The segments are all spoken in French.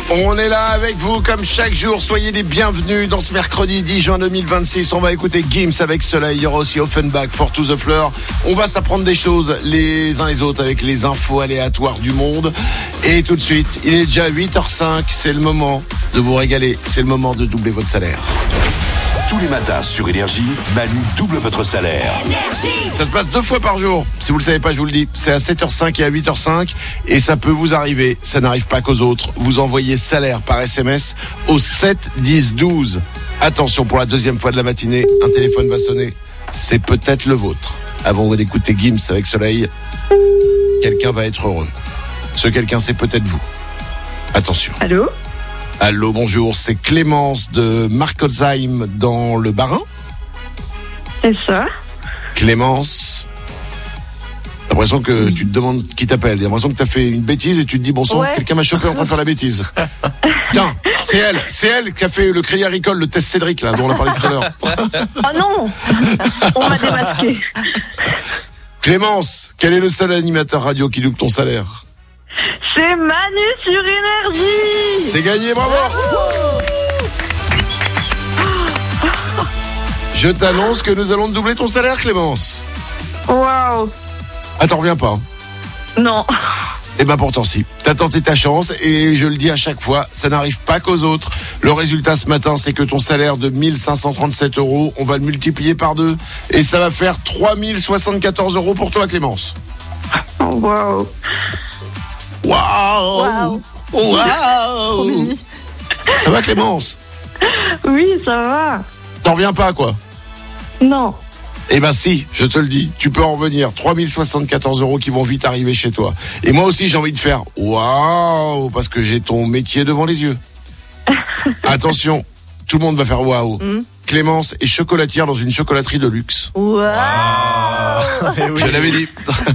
On est là avec vous comme chaque jour. Soyez les bienvenus dans ce mercredi 10 juin 2026. On va écouter Gims avec Soleil. Il y aura aussi Offenbach, For to the Floor. On va s'apprendre des choses les uns les autres avec les infos aléatoires du monde. Et tout de suite, il est déjà 8h05. C'est le moment de vous régaler. C'est le moment de doubler votre salaire. Tous les matins sur Énergie, Manu double votre salaire. Ça se passe 2 fois par jour. Si vous le savez pas, je vous le dis. C'est à 7h05 et à 8h05. Et ça peut vous arriver. Ça n'arrive pas qu'aux autres. Vous envoyez salaire par SMS au 7 10 12. Attention, pour la deuxième fois de la matinée, un téléphone va sonner. C'est peut-être le vôtre. Avant d'écouter Gims avec Soleil, quelqu'un va être heureux. Ce quelqu'un, c'est peut-être vous. Attention. Allô ? Allô, bonjour. C'est Clémence de Markolsheim dans le Bas-Rhin. C'est ça. Clémence, j'ai l'impression que tu te demandes qui t'appelle. J'ai l'impression que tu as fait une bêtise et tu te dis, bon sang, quelqu'un m'a chopé en train de faire la bêtise. Tiens, c'est elle qui a fait le Crédit Agricole, le test Cédric, là, dont on a parlé tout à l'heure. Oh non, on m'a démasqué. Clémence, quel est le seul animateur radio qui double ton salaire ? C'est Manu sur Énergie. C'est gagné, bravo. Je t'annonce que nous allons doubler ton salaire, Clémence. Waouh. Attends, reviens pas. Non. Eh ben pourtant si, t'as tenté ta chance et je le dis à chaque fois, ça n'arrive pas qu'aux autres. Le résultat ce matin, c'est que ton salaire de 1537 €, on va le multiplier par 2 et ça va faire 3074 € pour toi, Clémence. Waouh. Waouh. Waouh. Ça va, Clémence ? Oui, ça va. T'en reviens pas, quoi ? Non. Eh ben si, je te le dis, tu peux en revenir. 3074 € qui vont vite arriver chez toi. Et moi aussi, j'ai envie de faire waouh, parce que j'ai ton métier devant les yeux. Attention, tout le monde va faire waouh. Clémence est chocolatière dans une chocolaterie de luxe. Waouh. Je l'avais dit.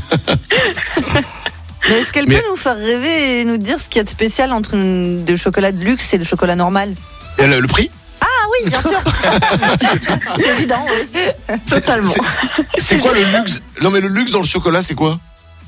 Mais est-ce qu'elle peut nous faire rêver et nous dire ce qu'il y a de spécial entre le chocolat de luxe et le chocolat normal ? Et le prix ? Ah oui, bien sûr. C'est évident, oui. Totalement. C'est quoi le luxe ? Non mais le luxe dans le chocolat, c'est quoi ?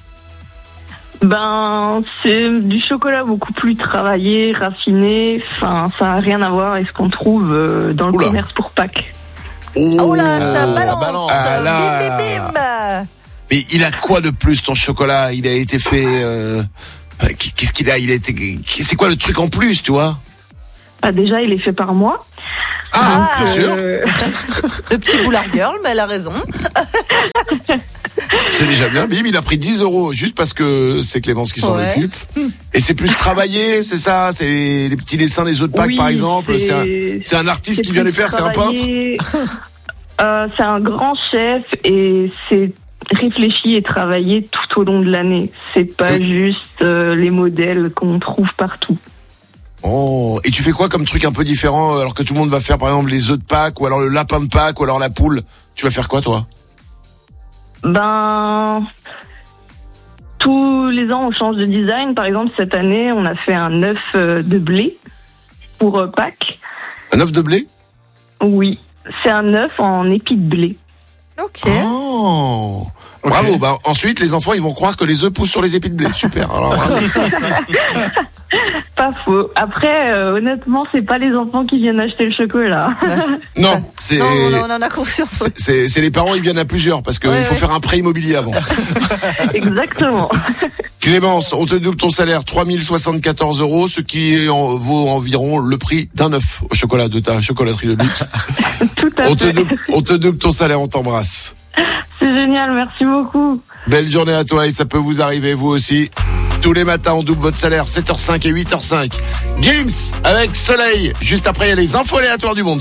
Ben, c'est du chocolat beaucoup plus travaillé, raffiné. Enfin, ça n'a rien à voir avec ce qu'on trouve dans le commerce pour Pâques. Oh là, ça balance. Ah là. Bim, bim, bim. Mais il a quoi de plus ton chocolat ? Il a été fait. Qu'est-ce qu'il a ? C'est quoi le truc en plus, tu vois ? Ah, déjà, il est fait par moi. Ah, bien sûr. Le petit boulard girl, mais elle a raison. C'est déjà bien. Bim, il a pris 10 € juste parce que c'est Clémence qui s'en occupe. Et c'est plus travaillé, c'est ça ? C'est les petits dessins des œufs de Pâques, par exemple. C'est un artiste qui vient les faire, c'est un peintre ? C'est un grand chef et c'est réfléchi et travaillé tout au long de l'année. C'est pas juste les modèles qu'on trouve partout. Oh, et tu fais quoi comme truc un peu différent alors que tout le monde va faire par exemple les œufs de Pâques ou alors le lapin de Pâques ou alors la poule ? Tu vas faire quoi toi ? Ben, tous les ans on change de design. Par exemple cette année on a fait un œuf de blé pour Pâques. Un œuf de blé ? Oui, c'est un œuf en épis de blé. Ok. Oh, bravo. Bah, ensuite les enfants ils vont croire que les œufs poussent sur les épis de blé. Super. Alors, Pas faux. Après, honnêtement, c'est pas les enfants qui viennent acheter le chocolat. Non, c'est. Non, on en a conscience. C'est les parents, ils viennent à plusieurs parce qu'il faut faire un prêt immobilier avant. Exactement. Clémence, on te double ton salaire 3074 €, ce qui vaut environ le prix d'un œuf au chocolat de ta chocolaterie de luxe. Tout à fait. On te double ton salaire, on t'embrasse. C'est génial, merci beaucoup. Belle journée à toi et ça peut vous arriver vous aussi. Tous les matins, on double votre salaire, 7h05 et 8h05. Gims avec Soleil. Juste après, il y a les infos aléatoires du monde.